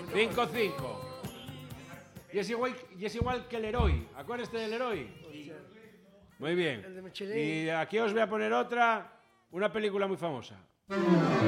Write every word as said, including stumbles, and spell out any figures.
cinco cinco. Y es igual, y es igual que el héroe. Acuérdate del héroe. Muy bien. Y aquí os voy a poner otra, una película muy famosa.